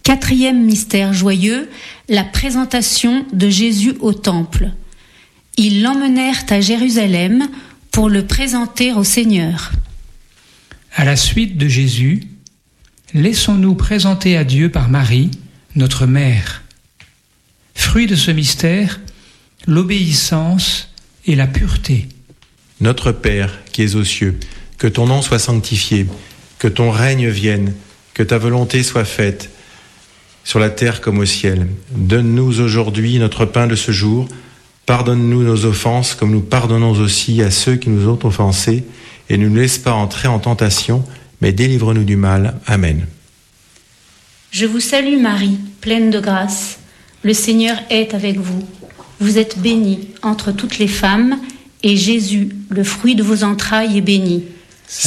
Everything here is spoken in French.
Quatrième mystère joyeux, la présentation de Jésus au temple. Ils l'emmenèrent à Jérusalem pour le présenter au Seigneur. À la suite de Jésus, laissons-nous présenter à Dieu par Marie, notre mère. Fruit de ce mystère, l'obéissance et la pureté. Notre Père qui es aux cieux, que ton nom soit sanctifié, que ton règne vienne, que ta volonté soit faite, sur la terre comme au ciel. Donne-nous aujourd'hui notre pain de ce jour. Pardonne-nous nos offenses comme nous pardonnons aussi à ceux qui nous ont offensés. Et ne nous laisse pas entrer en tentation, mais délivre-nous du mal. Amen. Je vous salue Marie, pleine de grâce. Le Seigneur est avec vous. Vous êtes bénie entre toutes les femmes, et Jésus, le fruit de vos entrailles, est béni.